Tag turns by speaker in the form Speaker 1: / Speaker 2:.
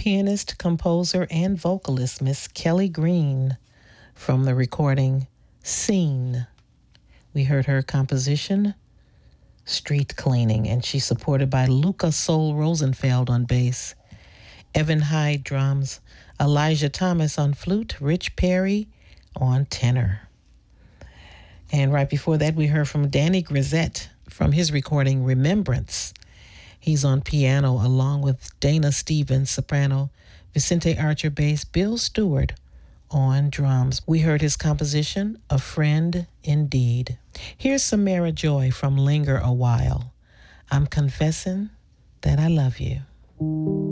Speaker 1: pianist, composer, and vocalist Miss Kelly Green from the recording Scene. We heard her composition, Street Cleaning, and she's supported by Luca Soul Rosenfeld on bass, Evan Hyde drums, Elijah Thomas on flute, Rich Perry on tenor. And right before that, we heard from Danny Grisette from his recording Remembrance. He's on piano along with Dana Stevens, soprano, Vicente Archer bass, Bill Stewart on drums. We heard his composition, A Friend Indeed. Here's Samara Joy from Linger a While. I'm confessing that I love you.